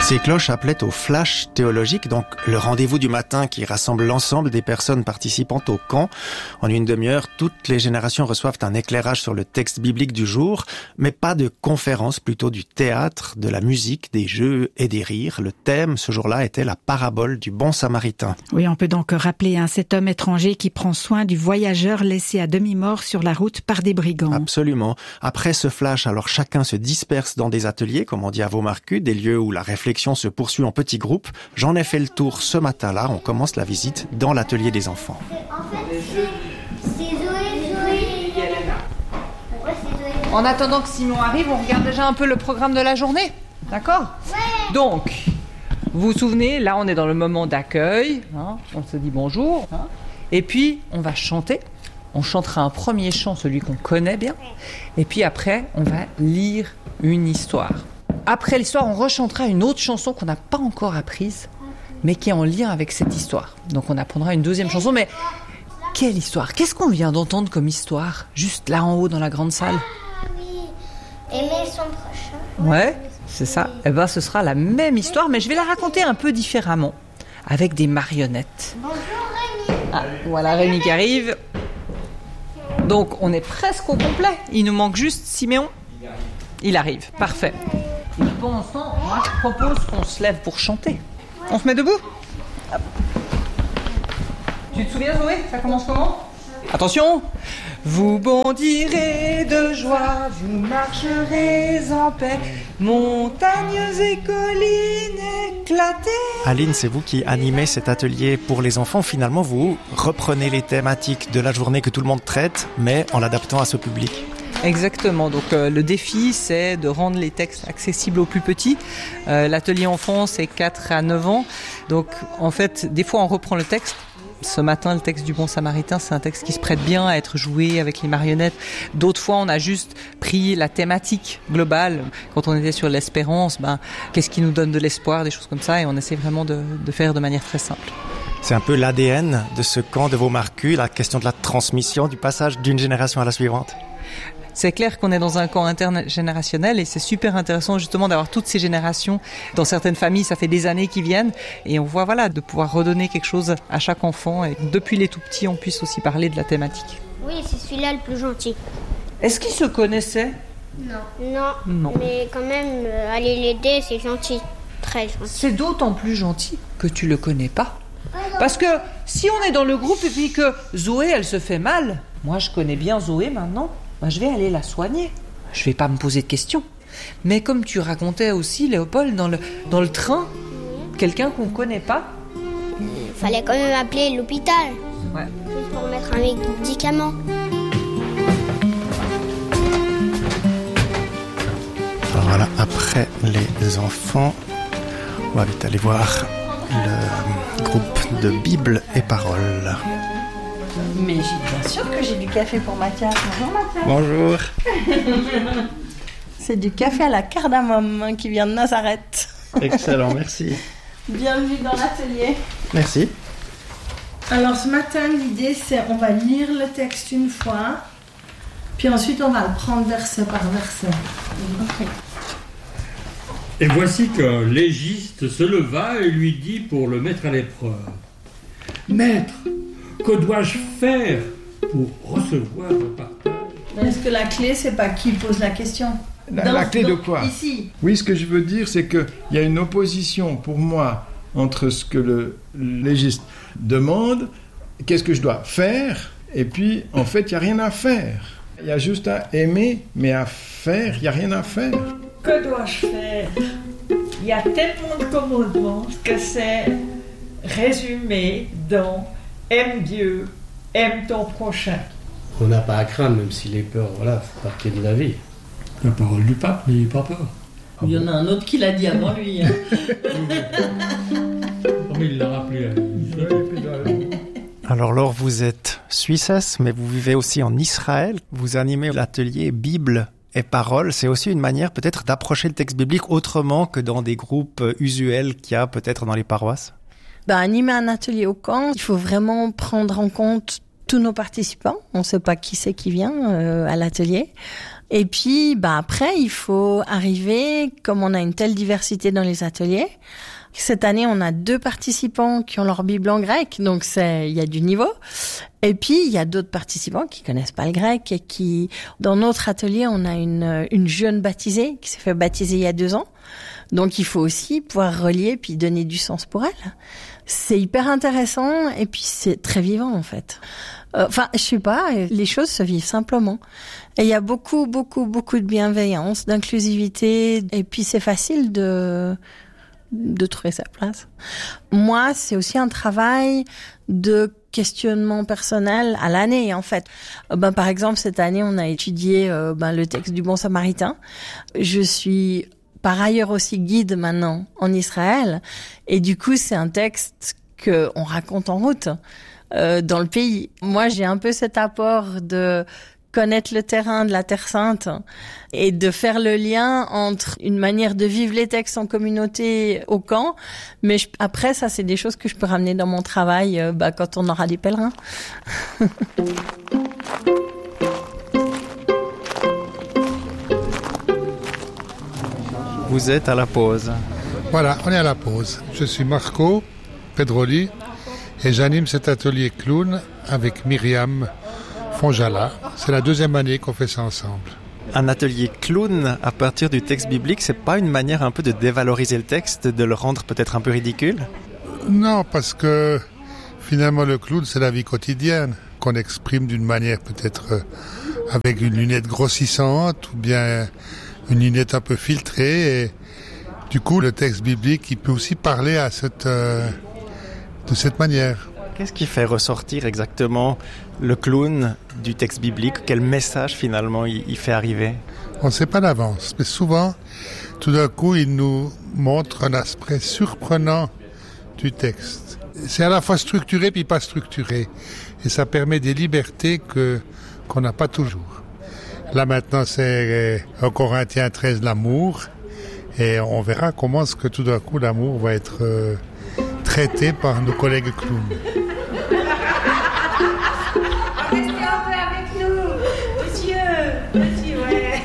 Ces cloches appelaient au flash théologique, donc le rendez-vous du matin qui rassemble l'ensemble des personnes participantes au camp. En une demi-heure, toutes les générations reçoivent un éclairage sur le texte biblique du jour, mais pas de conférence, plutôt du théâtre, de la musique, des jeux et des rires. Le thème, ce jour-là, était la parabole du bon samaritain. Oui, on peut donc rappeler cet homme étranger qui prend soin du voyageur laissé à demi-mort sur la route par des brigands. Absolument. Après ce flash, alors chacun se disperse dans des ateliers, comme on dit à Vaumarcus, des lieux où la réflexion se poursuit en petits groupes. J'en ai fait le tour ce matin-là. On commence la visite dans l'atelier des enfants. En attendant que Simon arrive, on regarde déjà un peu le programme de la journée. D'accord ? Ouais. Donc, vous vous souvenez, là on est dans le moment d'accueil. On se dit bonjour. Et puis, on va chanter. On chantera un premier chant, celui qu'on connaît bien. Et puis après, on va lire une histoire. Après l'histoire, on rechantera une autre chanson qu'on n'a pas encore apprise, mais qui est en lien avec cette histoire. Donc on apprendra une deuxième chanson, mais quelle histoire ? Qu'est-ce qu'on vient d'entendre comme histoire ? Juste là en haut dans la grande salle. Ah oui, aimer son prochain. Ouais, c'est ça. Eh ben, ce sera la même histoire, mais je vais la raconter un peu différemment, avec des marionnettes. Bonjour Rémi. Ah, voilà Rémi qui arrive. Donc on est presque au complet. Il nous manque juste Siméon. Il arrive, parfait. Et pendant ce temps, moi je propose qu'on se lève pour chanter. On se met debout ? Hop. Tu te souviens Zoé ? Ça commence comment ? Attention ! Vous bondirez de joie, vous marcherez en paix, montagnes et collines éclatées. Aline, c'est vous qui animez cet atelier pour les enfants. Finalement, vous reprenez les thématiques de la journée que tout le monde traite, mais en l'adaptant à ce public. Exactement, donc le défi c'est de rendre les textes accessibles aux plus petits. L'atelier enfant c'est 4 à 9 ans, donc en fait des fois on reprend le texte. Ce matin, le texte du bon samaritain, c'est un texte qui se prête bien à être joué avec les marionnettes. D'autres fois, on a juste pris la thématique globale. Quand on était sur l'espérance, qu'est-ce qui nous donne de l'espoir, des choses comme ça, et on essaie vraiment de faire de manière très simple. C'est un peu l'ADN de ce camp de Vaumarcus, la question de la transmission, du passage d'une génération à la suivante. C'est clair qu'on est dans un camp intergénérationnel et c'est super intéressant justement d'avoir toutes ces générations. Dans certaines familles, ça fait des années qu'ils viennent et on voit de pouvoir redonner quelque chose à chaque enfant et depuis les tout petits, on puisse aussi parler de la thématique. Oui, c'est celui-là le plus gentil. Est-ce qu'ils se connaissaient ? Non. Mais quand même, aller l'aider, c'est gentil. Très gentil. C'est d'autant plus gentil que tu le connais pas. Parce que si on est dans le groupe et puis que Zoé, elle se fait mal, moi je connais bien Zoé maintenant, je vais aller la soigner. Je vais pas me poser de questions. Mais comme tu racontais aussi, Léopold, dans le train, quelqu'un qu'on connaît pas. Fallait quand même appeler l'hôpital. Ouais. Juste pour mettre un médicament. Alors voilà, après les enfants, on va vite aller voir le groupe de Bible et Paroles. Mais bien sûr que j'ai du café pour Mathias. Bonjour. Bonjour Mathias. C'est du café à la cardamome qui vient de Nazareth. Excellent, merci. Bienvenue dans l'atelier. Merci. Alors ce matin, l'idée c'est on va lire le texte une fois, puis ensuite on va le prendre verset par verset. Okay. Et voici qu'un légiste se leva et lui dit pour le mettre à l'épreuve : Maître, que dois-je faire pour recevoir le partage ? Est-ce que la clé, c'est pas qui pose la question ? La clé de quoi ? Ici. Oui, ce que je veux dire, c'est qu'il y a une opposition pour moi entre ce que le légiste demande, qu'est-ce que je dois faire, et puis, en fait, il n'y a rien à faire. Il y a juste à aimer, mais à faire, il n'y a rien à faire. Que dois-je faire ? Il y a tellement de commandements que c'est résumé dans « Aime Dieu, aime ton prochain ». On n'a pas à craindre, même si les peurs, c'est partie de la vie. La parole du pape, n'ayez pas peur. Il y en a un autre qui l'a dit avant lui. Hein. Mais il l'a rappelé à lui. Alors Laure, vous êtes suissesse, mais vous vivez aussi en Israël. Vous animez l'atelier Bible et Paroles. C'est aussi une manière peut-être d'approcher le texte biblique autrement que dans des groupes usuels qu'il y a peut-être dans les paroisses. Animer un atelier au camp, il faut vraiment prendre en compte tous nos participants. On ne sait pas qui c'est qui vient à l'atelier. Et puis, après, il faut arriver, comme on a une telle diversité dans les ateliers. Cette année, on a 2 participants qui ont leur Bible en grec, donc il y a du niveau. Et puis, il y a d'autres participants qui connaissent pas le grec et qui, dans notre atelier, on a une jeune baptisée qui s'est fait baptiser il y a 2 ans. Donc, il faut aussi pouvoir relier puis donner du sens pour elle. C'est hyper intéressant et puis c'est très vivant, en fait. Je sais pas, les choses se vivent simplement. Et il y a beaucoup, beaucoup, beaucoup de bienveillance, d'inclusivité, et puis c'est facile de trouver sa place. Moi, c'est aussi un travail de questionnement personnel à l'année, en fait. Par exemple, cette année, on a étudié le texte du Bon Samaritain. Je suis par ailleurs aussi guide maintenant en Israël, et du coup, c'est un texte que on raconte en route dans le pays. Moi, j'ai un peu cet apport de connaître le terrain de la Terre Sainte et de faire le lien entre une manière de vivre les textes en communauté au camp. Mais après, ça, c'est des choses que je peux ramener dans mon travail quand on aura des pèlerins. Vous êtes à la pause. Voilà, on est à la pause. Je suis Marco Pedroli et j'anime cet atelier clown avec Myriam Fonjala. C'est la 2e année qu'on fait ça ensemble. Un atelier clown à partir du texte biblique, c'est pas une manière un peu de dévaloriser le texte, de le rendre peut-être un peu ridicule ? Non, parce que finalement le clown, c'est la vie quotidienne qu'on exprime d'une manière peut-être avec une lunette grossissante ou bien une lunette un peu filtrée. Et du coup, le texte biblique, il peut aussi parler de cette manière. Qu'est-ce qui fait ressortir exactement le clown du texte biblique ? Quel message finalement il fait arriver ? On ne sait pas d'avance, mais souvent, tout d'un coup, il nous montre un aspect surprenant du texte. C'est à la fois structuré puis pas structuré. Et ça permet des libertés qu'on n'a pas toujours. Là maintenant, c'est 1 Corinthiens 13, l'amour. Et on verra comment est-ce que tout d'un coup, l'amour va être traité par nos collègues clowns. Restez un peu avec nous, monsieur, ouais.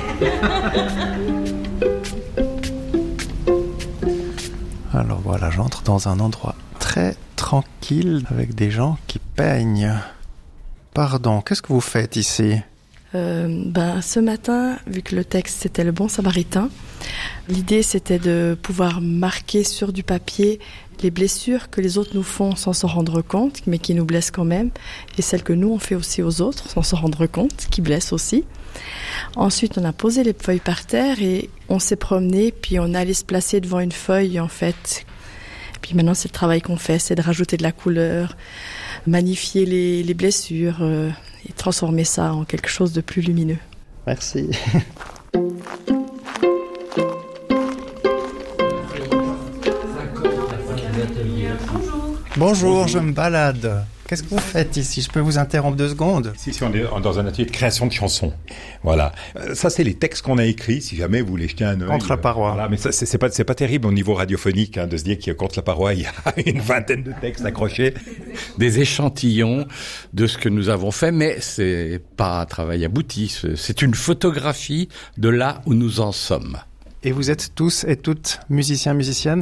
Alors voilà, j'entre dans un endroit très tranquille avec des gens qui peignent. Pardon, qu'est-ce que vous faites ici ? Ce matin, vu que le texte c'était le Bon Samaritain, l'idée c'était de pouvoir marquer sur du papier les blessures que les autres nous font sans s'en rendre compte, mais qui nous blessent quand même, et celles que nous on fait aussi aux autres sans s'en rendre compte, qui blessent aussi. Ensuite, on a posé les feuilles par terre et on s'est promené, puis on allait se placer devant une feuille en fait. Puis maintenant, c'est le travail qu'on fait, c'est de rajouter de la couleur, magnifier les blessures et transformer ça en quelque chose de plus lumineux. Merci. Bonjour, je me balade. Qu'est-ce que vous faites ici ? Je peux vous interrompre 2 secondes ? Si, on est dans un atelier de création de chansons. Voilà. Ça, c'est les textes qu'on a écrits, si jamais vous voulez jeter un œil. Contre la paroi. Voilà, mais ça, c'est pas terrible au niveau radiophonique, de se dire qu'il y a contre la paroi, il y a une 20aine de textes accrochés. Des échantillons de ce que nous avons fait, mais c'est pas un travail abouti. C'est une photographie de là où nous en sommes. Et vous êtes tous et toutes musiciennes ?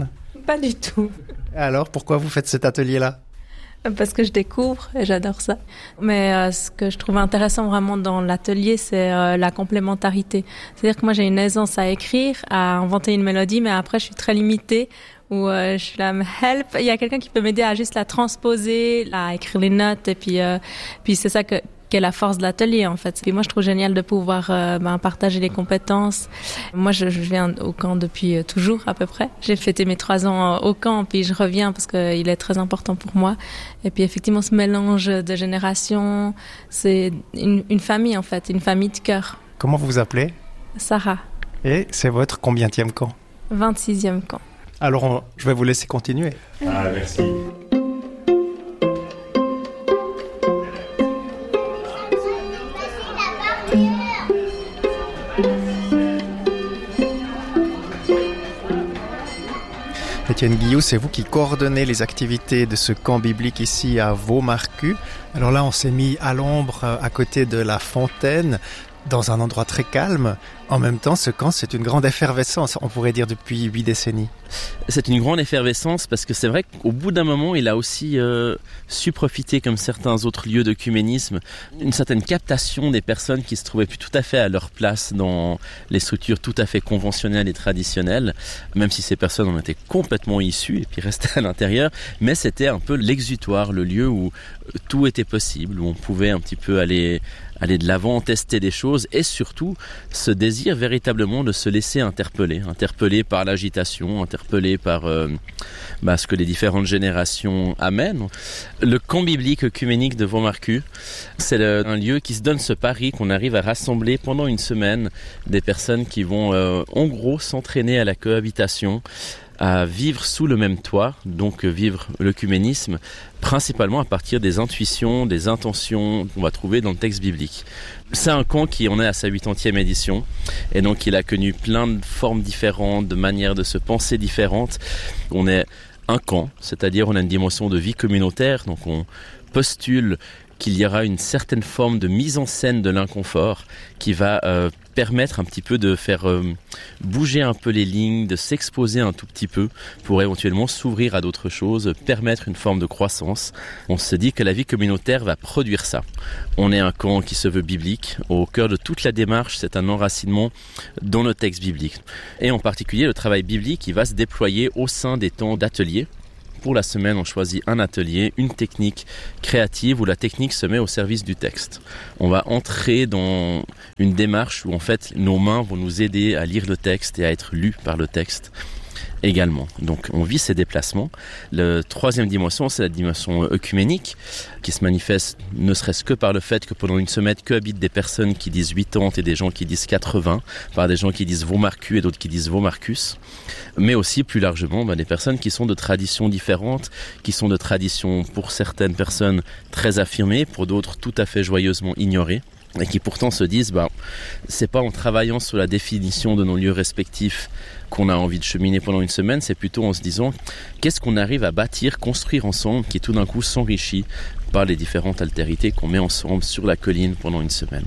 Pas du tout. Alors, pourquoi vous faites cet atelier-là ? Parce que je découvre et j'adore ça. Mais ce que je trouve intéressant vraiment dans l'atelier, c'est la complémentarité. C'est-à-dire que moi, j'ai une aisance à écrire, à inventer une mélodie, mais après, je suis très limitée. Où je suis là, help. Il y a quelqu'un qui peut m'aider à juste la transposer, à écrire les notes. Et puis c'est ça qu'est la force de l'atelier, en fait. Et moi, je trouve génial de pouvoir partager les compétences. Moi, je viens au camp depuis toujours, à peu près. J'ai fêté mes 3 ans au camp, puis je reviens parce qu'il est très important pour moi. Et puis, effectivement, ce mélange de générations, c'est une famille, en fait, une famille de cœur. Comment vous vous appelez ? Sarah. Et c'est votre combienième camp ? 26e camp. Alors, je vais vous laisser continuer. Ah, merci. Étienne Guillou, c'est vous qui coordonnez les activités de ce camp biblique ici à Vaux-Marcus. Alors là, on s'est mis à l'ombre à côté de la fontaine. dans un endroit très calme. En même temps, ce camp, c'est une grande effervescence, on pourrait dire, depuis 8 décennies. C'est une grande effervescence parce que c'est vrai qu'au bout d'un moment, il a aussi su profiter, comme certains autres lieux d'œcuménisme, une certaine captation des personnes qui se trouvaient plus tout à fait à leur place dans les structures tout à fait conventionnelles et traditionnelles, même si ces personnes en étaient complètement issues et puis restaient à l'intérieur, mais c'était un peu l'exutoire, le lieu où tout était possible, où on pouvait un petit peu aller de l'avant, tester des choses et surtout ce désir véritablement de se laisser interpeller par l'agitation, interpeller par ce que les différentes générations amènent. Le camp biblique œcuménique de Vaumarcus, c'est un lieu qui se donne ce pari qu'on arrive à rassembler pendant une semaine des personnes qui vont en gros s'entraîner à la cohabitation, à vivre sous le même toit, donc vivre l'œcuménisme, principalement à partir des intuitions, des intentions qu'on va trouver dans le texte biblique. C'est un camp qui en est à sa 80e édition, et donc il a connu plein de formes différentes, de manières de se penser différentes. On est un camp, c'est-à-dire on a une dimension de vie communautaire, donc on postule qu'il y aura une certaine forme de mise en scène de l'inconfort qui va permettre un petit peu de faire bouger un peu les lignes, de s'exposer un tout petit peu pour éventuellement s'ouvrir à d'autres choses, permettre une forme de croissance. On se dit que la vie communautaire va produire ça. On est un camp qui se veut biblique. Au cœur de toute la démarche, c'est un enracinement dans le texte biblique. Et en particulier, le travail biblique qui va se déployer au sein des temps d'ateliers. Pour la semaine, on choisit un atelier, une technique créative où la technique se met au service du texte. On va entrer dans une démarche où en fait nos mains vont nous aider à lire le texte et à être lus par le texte également. Donc on vit ces déplacements. La troisième dimension, c'est la dimension œcuménique qui se manifeste ne serait-ce que par le fait que pendant une semaine cohabitent des personnes qui disent 80 et des gens qui disent 80, par des gens qui disent Vaumarcus et d'autres qui disent Vaumarcus, mais aussi plus largement des personnes qui sont de traditions différentes, qui sont de traditions pour certaines personnes très affirmées, pour d'autres tout à fait joyeusement ignorées, et qui pourtant se disent c'est pas en travaillant sur la définition de nos lieux respectifs qu'on a envie de cheminer pendant une semaine, c'est plutôt en se disant qu'est-ce qu'on arrive à bâtir, construire ensemble, qui tout d'un coup s'enrichit par les différentes altérités qu'on met ensemble sur la colline pendant une semaine.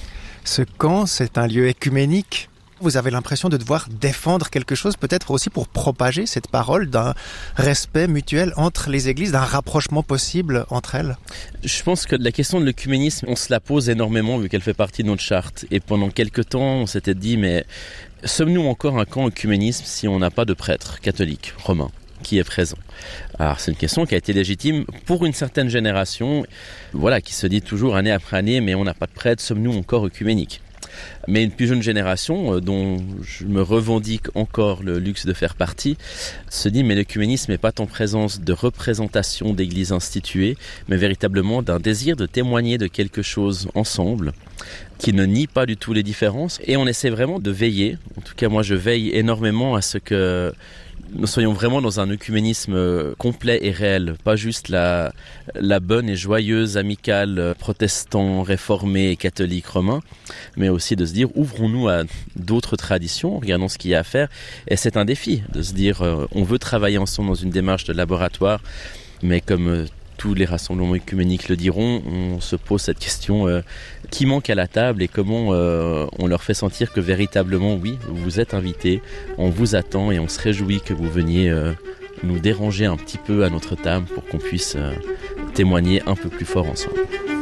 Ce camp, c'est un lieu œcuménique. Vous avez l'impression de devoir défendre quelque chose, peut-être aussi pour propager cette parole d'un respect mutuel entre les églises, d'un rapprochement possible entre elles. Je pense que la question de l'œcuménisme, on se la pose énormément vu qu'elle fait partie de notre charte. Et pendant quelques temps, on s'était dit, mais sommes-nous encore un camp œcuménisme si on n'a pas de prêtre catholique romain qui est présent? Alors c'est une question qui a été légitime pour une certaine génération, qui se dit toujours année après année, mais on n'a pas de prêtre, sommes-nous encore œcuméniques? Mais une plus jeune génération, dont je me revendique encore le luxe de faire partie, se dit mais l'œcuménisme n'est pas en présence de représentation d'églises instituées, mais véritablement d'un désir de témoigner de quelque chose ensemble, qui ne nie pas du tout les différences. Et on essaie vraiment de veiller, en tout cas moi je veille énormément à ce que nous soyons vraiment dans un œcuménisme complet et réel, pas juste la bonne et joyeuse amicale protestant, réformé et catholique romain, mais aussi de se dire ouvrons-nous à d'autres traditions, regardons ce qu'il y a à faire. Et c'est un défi de se dire on veut travailler ensemble dans une démarche de laboratoire, mais comme tous les rassemblements œcuméniques le diront, on se pose cette question qui manque à la table et comment on leur fait sentir que véritablement, oui, vous êtes invités, on vous attend et on se réjouit que vous veniez nous déranger un petit peu à notre table pour qu'on puisse témoigner un peu plus fort ensemble.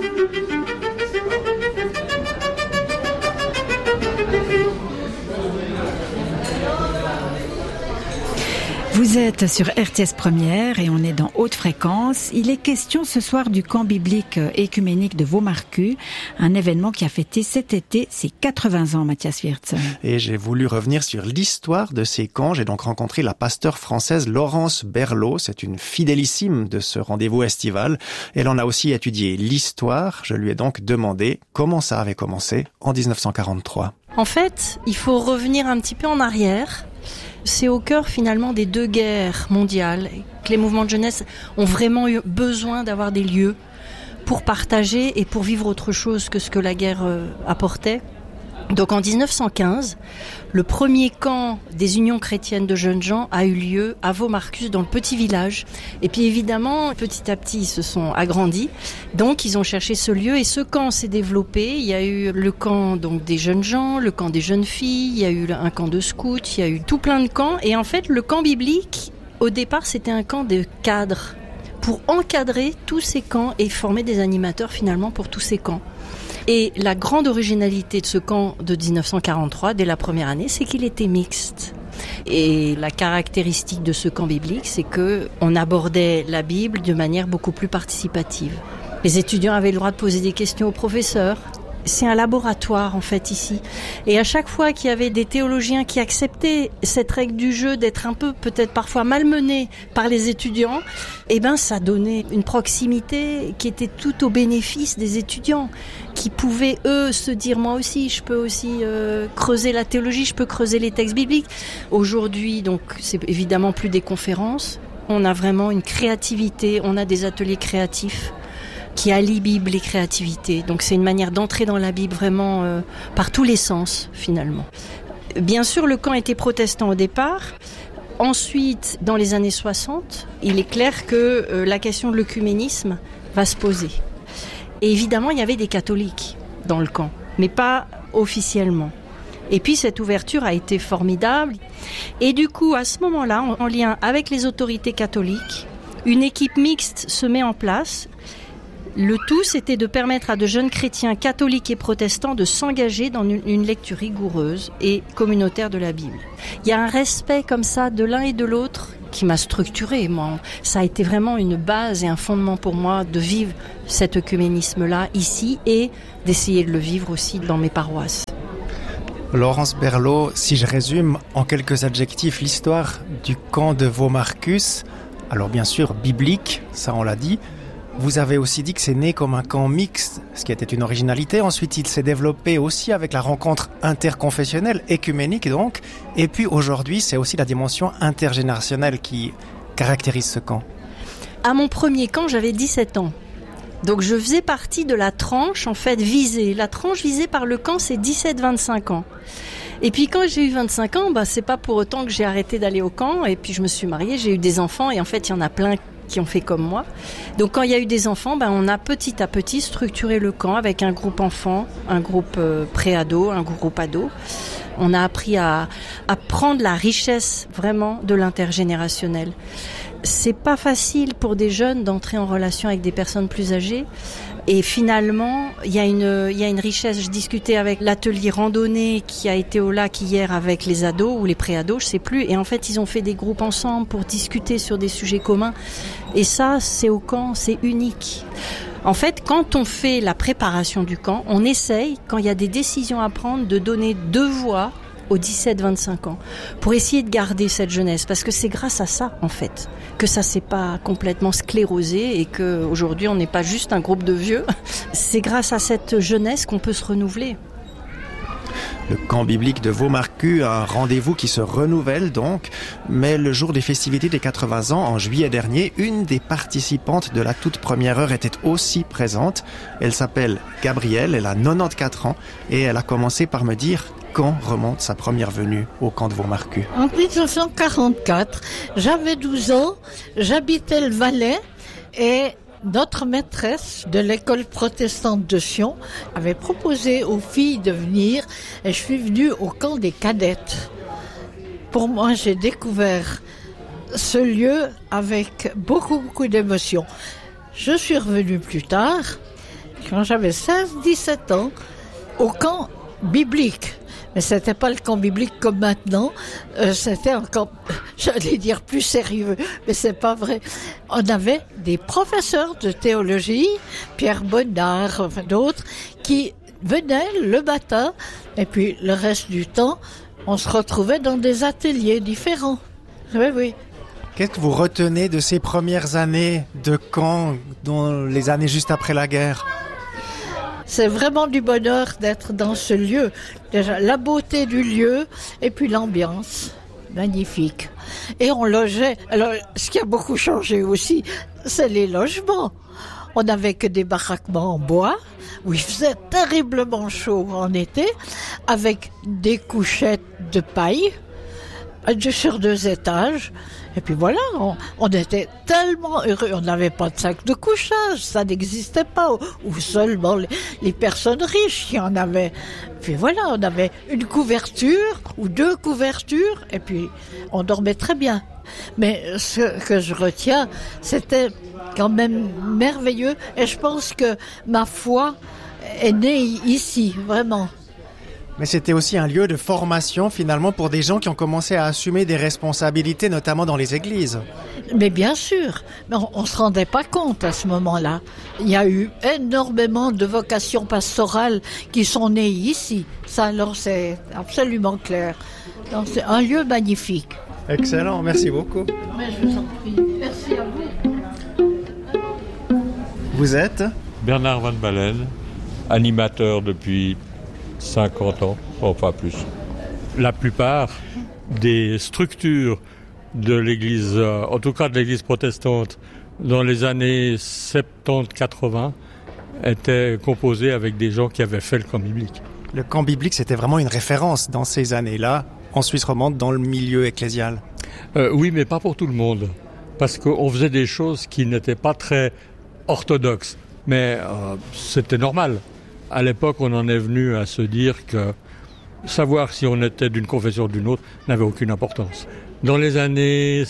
Vous êtes sur RTS Première et on est dans Haute Fréquence. Il est question ce soir du camp biblique œcuménique de Vaumarcus, un événement qui a fêté cet été ses 80 ans, Mathias Wirtz. Et j'ai voulu revenir sur l'histoire de ces camps. J'ai donc rencontré la pasteure française Laurence Berlot. C'est une fidélissime de ce rendez-vous estival. Elle en a aussi étudié l'histoire. Je lui ai donc demandé comment ça avait commencé en 1943. En fait, il faut revenir un petit peu en arrière. C'est au cœur finalement des deux guerres mondiales que les mouvements de jeunesse ont vraiment eu besoin d'avoir des lieux pour partager et pour vivre autre chose que ce que la guerre apportait. Donc en 1915, le premier camp des unions chrétiennes de jeunes gens a eu lieu à Vaux-Marcus, dans le petit village. Et puis évidemment, petit à petit, ils se sont agrandis. Donc ils ont cherché ce lieu et ce camp s'est développé. Il y a eu le camp donc des jeunes gens, le camp des jeunes filles, il y a eu un camp de scouts, il y a eu tout plein de camps. Et en fait, le camp biblique, au départ, c'était un camp de cadres pour encadrer tous ces camps et former des animateurs finalement pour tous ces camps. Et la grande originalité de ce camp de 1943, dès la première année, c'est qu'il était mixte. Et la caractéristique de ce camp biblique, c'est que on abordait la Bible de manière beaucoup plus participative. Les étudiants avaient le droit de poser des questions aux professeurs. C'est un laboratoire en fait ici. Et à chaque fois qu'il y avait des théologiens qui acceptaient cette règle du jeu d'être un peu peut-être parfois malmenés par les étudiants, eh ben ça donnait une proximité qui était tout au bénéfice des étudiants, qui pouvaient eux se dire moi aussi je peux aussi creuser la théologie, je peux creuser les textes bibliques. Aujourd'hui donc c'est évidemment plus des conférences, on a vraiment une créativité, on a des ateliers créatifs qui allie Bible et créativité. Donc c'est une manière d'entrer dans la Bible vraiment par tous les sens finalement. Bien sûr, le camp était protestant au départ. Ensuite, dans les années 60, il est clair que la question de l'œcuménisme va se poser. Et évidemment, il y avait des catholiques dans le camp, mais pas officiellement. Et puis cette ouverture a été formidable. Et du coup, à ce moment-là, en lien avec les autorités catholiques, une équipe mixte se met en place. Le tout, c'était de permettre à de jeunes chrétiens catholiques et protestants de s'engager dans une lecture rigoureuse et communautaire de la Bible. Il y a un respect comme ça de l'un et de l'autre qui m'a structurée. Moi, ça a été vraiment une base et un fondement pour moi de vivre cet œcuménisme-là ici et d'essayer de le vivre aussi dans mes paroisses. Laurence Berlot, si je résume en quelques adjectifs l'histoire du camp de Vaux-Marcus, alors bien sûr biblique, ça on l'a dit. Vous avez aussi dit que c'est né comme un camp mixte, ce qui était une originalité. Ensuite, il s'est développé aussi avec la rencontre interconfessionnelle, écuménique donc. Et puis aujourd'hui, c'est aussi la dimension intergénérationnelle qui caractérise ce camp. À mon premier camp, j'avais 17 ans. Donc je faisais partie de la tranche en fait visée. La tranche visée par le camp, c'est 17-25 ans. Et puis quand j'ai eu 25 ans, c'est pas pour autant que j'ai arrêté d'aller au camp. Et puis je me suis mariée, j'ai eu des enfants et en fait, il y en a plein qui ont fait comme moi. Donc quand il y a eu des enfants, on a petit à petit structuré le camp avec un groupe enfant, un groupe pré-ado, un groupe ado. On a appris à prendre la richesse vraiment de l'intergénérationnel. C'est pas facile pour des jeunes d'entrer en relation avec des personnes plus âgées. Et finalement, il y a une richesse. Je discutais avec l'atelier randonnée qui a été au lac hier avec les ados ou les pré-ados, je sais plus. Et en fait, ils ont fait des groupes ensemble pour discuter sur des sujets communs. Et ça, c'est au camp, c'est unique. En fait, quand on fait la préparation du camp, on essaye, quand il y a des décisions à prendre, de donner 2 voix aux 17-25 ans, pour essayer de garder cette jeunesse, parce que c'est grâce à ça, en fait, que ça s'est pas complètement sclérosé et qu'aujourd'hui on n'est pas juste un groupe de vieux. C'est grâce à cette jeunesse qu'on peut se renouveler. Le camp biblique de Vaux-Marcus, un rendez-vous qui se renouvelle donc, mais le jour des festivités des 80 ans, en juillet dernier, une des participantes de la toute première heure était aussi présente. Elle s'appelle Gabrielle, elle a 94 ans et elle a commencé par me dire quand remonte sa première venue au camp de Vaux-Marcus. En 1944, j'avais 12 ans, j'habitais le Valais et notre maîtresse de l'école protestante de Sion avait proposé aux filles de venir et je suis venue au camp des cadettes. Pour moi, j'ai découvert ce lieu avec beaucoup d'émotions. Je suis revenue plus tard, quand j'avais 16-17 ans, au camp biblique. Mais c'était pas le camp biblique comme maintenant, c'était un camp, j'allais dire plus sérieux, mais c'est pas vrai. On avait des professeurs de théologie, Pierre Bonnard, enfin d'autres, qui venaient le matin, et puis le reste du temps, on se retrouvait dans des ateliers différents. Oui. Qu'est-ce que vous retenez de ces premières années de camp, dans les années juste après la guerre ? C'est vraiment du bonheur d'être dans ce lieu. Déjà, la beauté du lieu et puis l'ambiance. Magnifique. Et on logeait. Alors, ce qui a beaucoup changé aussi, c'est les logements. On n'avait que des baraquements en bois, où il faisait terriblement chaud en été, avec des couchettes de paille, sur 2 étages. Et puis voilà, on était tellement heureux. On n'avait pas de sac de couchage, ça n'existait pas. Ou seulement les personnes riches qui en avaient. Puis voilà, on avait une couverture ou 2 couvertures, et puis on dormait très bien. Mais ce que je retiens, c'était quand même merveilleux. Et je pense que ma foi est née ici, vraiment. Mais c'était aussi un lieu de formation finalement pour des gens qui ont commencé à assumer des responsabilités, notamment dans les églises. Mais bien sûr, mais on ne se rendait pas compte à ce moment-là. Il y a eu énormément de vocations pastorales qui sont nées ici. Ça alors c'est absolument clair. Donc, c'est un lieu magnifique. Excellent, merci beaucoup. Mais je vous en prie, merci à vous. Vous êtes Bernard Van Balen, animateur depuis 50 ans, enfin plus. La plupart des structures de l'église, en tout cas de l'église protestante, dans les années 70-80, étaient composées avec des gens qui avaient fait le camp biblique. Le camp biblique, c'était vraiment une référence dans ces années-là, en Suisse romande, dans le milieu ecclésial. Oui, mais pas pour tout le monde. Parce qu'on faisait des choses qui n'étaient pas très orthodoxes. Mais c'était normal. À l'époque, on en est venu à se dire que savoir si on était d'une confession ou d'une autre n'avait aucune importance. Dans les années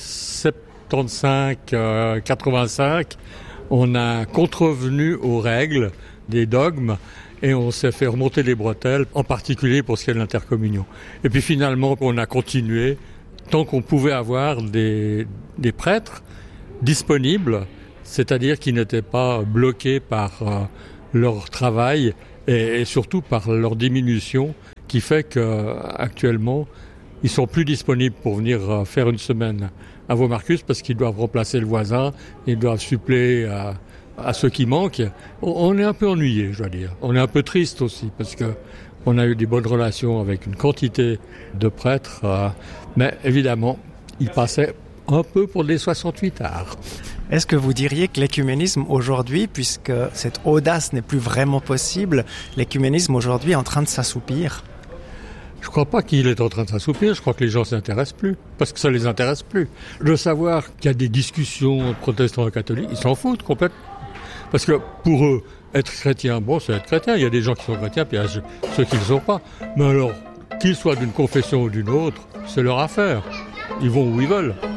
75-85, on a contrevenu aux règles des dogmes et on s'est fait remonter les bretelles, en particulier pour ce qui est de l'intercommunion. Et puis finalement, on a continué tant qu'on pouvait avoir des prêtres disponibles, c'est-à-dire qui n'étaient pas bloqués par leur travail et surtout par leur diminution, qui fait qu'actuellement, ils sont plus disponibles pour venir faire une semaine à Vaumarcus parce qu'ils doivent remplacer le voisin, ils doivent suppléer à ceux qui manquent. On est un peu ennuyé, je dois dire. On est un peu triste aussi parce que on a eu des bonnes relations avec une quantité de prêtres, mais évidemment, ils passaient un peu pour des 68 arts. Est-ce que vous diriez que l'écuménisme aujourd'hui, puisque cette audace n'est plus vraiment possible, l'écuménisme aujourd'hui est en train de s'assoupir ? Je ne crois pas qu'il est en train de s'assoupir, je crois que les gens ne s'intéressent plus, parce que ça ne les intéresse plus. De savoir qu'il y a des discussions entre protestants et catholiques, ils s'en foutent complètement. Parce que pour eux, être chrétien, bon, c'est être chrétien, il y a des gens qui sont chrétiens, puis il y a ceux qui ne le sont pas. Mais alors, qu'ils soient d'une confession ou d'une autre, c'est leur affaire. Ils vont où ils veulent.